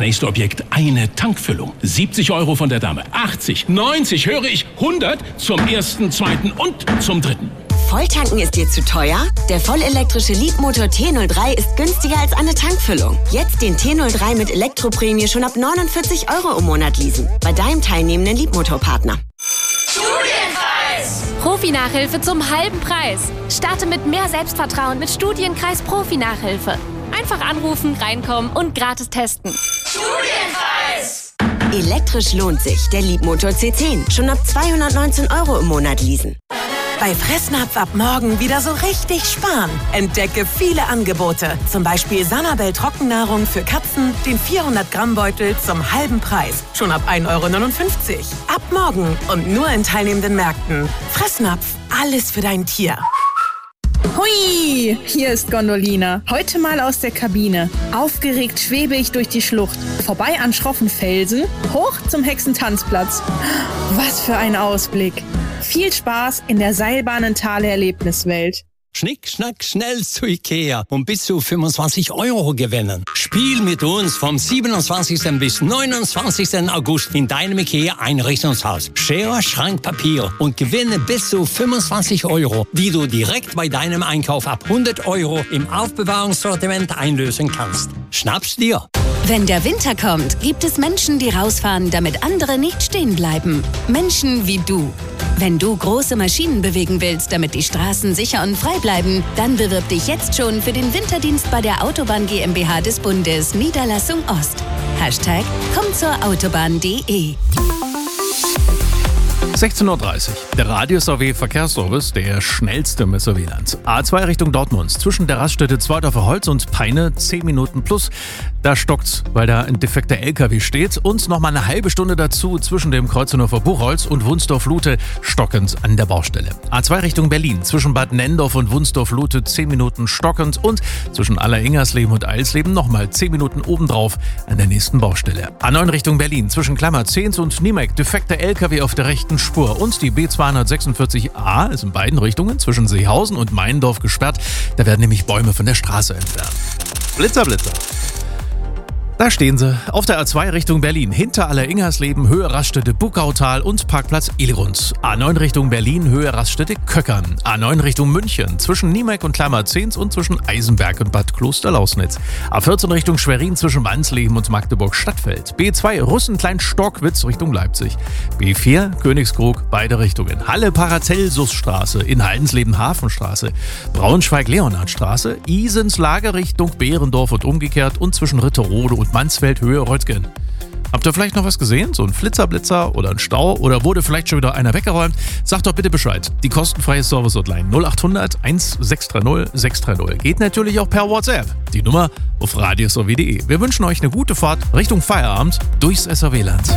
nächste Objekt eine Tankfüllung. 70 Euro von der Dame. 80, 90, höre ich 100 zum ersten, zweiten und zum dritten. Volltanken ist dir zu teuer? Der vollelektrische Leapmotor T03 ist günstiger als eine Tankfüllung. Jetzt den T03 mit Elektroprämie schon ab 49 Euro im Monat leasen. Bei deinem teilnehmenden Leapmotor-Partner. Studienkreis! Profi-Nachhilfe zum halben Preis. Starte mit mehr Selbstvertrauen mit Studienkreis Profi-Nachhilfe. Einfach anrufen, reinkommen und gratis testen. Studienkreis! Elektrisch lohnt sich. Der Leapmotor C10. Schon ab 219 Euro im Monat leasen. Bei Fressnapf ab morgen wieder so richtig sparen. Entdecke viele Angebote. Zum Beispiel Sanabel Trockennahrung für Katzen, den 400-Gramm-Beutel zum halben Preis. Schon ab 1,59 Euro. Ab morgen und nur in teilnehmenden Märkten. Fressnapf, alles für dein Tier. Hui, hier ist Gondolina. Heute mal aus der Kabine. Aufgeregt schwebe ich durch die Schlucht. Vorbei an schroffen Felsen, hoch zum Hexentanzplatz. Was für ein Ausblick. Viel Spaß in der Seilbahnentale-Erlebniswelt. Schnick, schnack, schnell zu Ikea und bis zu 25 Euro gewinnen. Spiel mit uns vom 27. bis 29. August in deinem Ikea-Einrichtungshaus. Schere, Schrank, Papier und gewinne bis zu 25 Euro, die du direkt bei deinem Einkauf ab 100 Euro im Aufbewahrungssortiment einlösen kannst. Schnapp's dir! Wenn der Winter kommt, gibt es Menschen, die rausfahren, damit andere nicht stehen bleiben. Menschen wie du. Wenn du große Maschinen bewegen willst, damit die Straßen sicher und frei bleiben, dann bewirb dich jetzt schon für den Winterdienst bei der Autobahn GmbH des Bundes, Niederlassung Ost. # kommzurautobahn.de 16:30 Uhr. Der Radio-SAW-Verkehrsservice, der schnellste im SRW-Land. A2 Richtung Dortmund. Zwischen der Raststätte Zweidorfer Holz und Peine 10 Minuten plus. Da stockt's, weil da ein defekter LKW steht. Und nochmal eine halbe Stunde dazu zwischen dem Kreuzenhofer Buchholz und Wunsdorf-Lute stockend an der Baustelle. A2 Richtung Berlin. Zwischen Bad Nendorf und Wunsdorf-Lute 10 Minuten stockend. Und zwischen Aller-Ingersleben und Eilsleben nochmal 10 Minuten obendrauf an der nächsten Baustelle. A9 Richtung Berlin. Zwischen Klammer-Zehns und Niemek defekter LKW auf der rechten Spur. Und die B246a ist in beiden Richtungen zwischen Seehausen und Meindorf gesperrt. Da werden nämlich Bäume von der Straße entfernt. Blitzer, Blitzer. Da stehen sie, auf der A2 Richtung Berlin, hinter Aller-Ingersleben, Höhe Raststätte Buckautal und Parkplatz Ilgrund. A9 Richtung Berlin, Höhe Raststätte Köckern. A9 Richtung München, zwischen Niemek und Klammer-Zehns und zwischen Eisenberg und Bad Klosterlausnitz. A14 Richtung Schwerin, zwischen Wansleben und Magdeburg-Stadtfeld. B2 Russen-Klein-Stockwitz Richtung Leipzig. B4 Königskrug, beide Richtungen. Halle-Paracelsusstraße, in Haldensleben-Hafenstraße. Braunschweig-Leonhardstraße, Isens-Lager Richtung Behrendorf und umgekehrt und zwischen Ritterode und Mansfeld Höhe Röttgen. Habt ihr vielleicht noch was gesehen? So ein Flitzerblitzer oder ein Stau? Oder wurde vielleicht schon wieder einer weggeräumt? Sagt doch bitte Bescheid. Die kostenfreie Service-Hotline 0800 1630 630. Geht natürlich auch per WhatsApp. Die Nummer auf radiosaw.de. Wir wünschen euch eine gute Fahrt Richtung Feierabend durchs SRW-Land.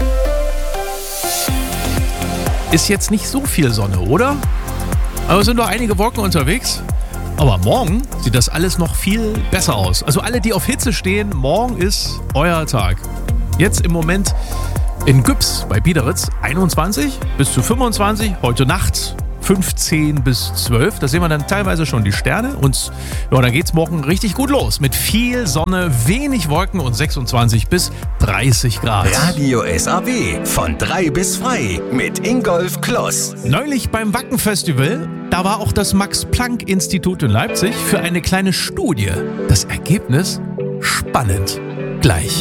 Ist jetzt nicht so viel Sonne, oder? Aber es sind doch einige Wolken unterwegs. Aber morgen sieht das alles noch viel besser aus. Also alle, die auf Hitze stehen, morgen ist euer Tag. Jetzt im Moment in Güps bei Biederitz 21 bis zu 25, heute Nacht 15 bis 12. Da sehen wir dann teilweise schon die Sterne und ja, dann geht's morgen richtig gut los. Mit viel Sonne, wenig Wolken und 26 bis 30 Grad. Radio SAW von 3 bis frei mit Ingolf Kloss. Neulich beim Wacken-Festival, da war auch das Max-Planck-Institut in Leipzig für eine kleine Studie. Das Ergebnis spannend. Gleich.